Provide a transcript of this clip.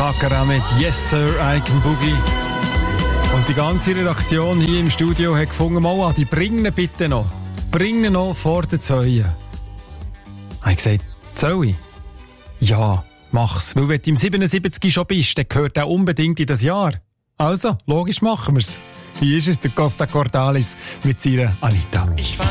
Takara mit Yes Sir, I Can Boogie. Und die ganze Redaktion hier im Studio hat gefunden, die bring ihn bitte noch. Bring ihn noch vor den Zeugen. Habe ich gesagt, soll ich? Ja, mach's. Weil wenn du im 77 schon bist, dann gehört er unbedingt in das Jahr. Also, logisch machen wir's. Hier ist er, der Costa Cordalis mit seiner Anita.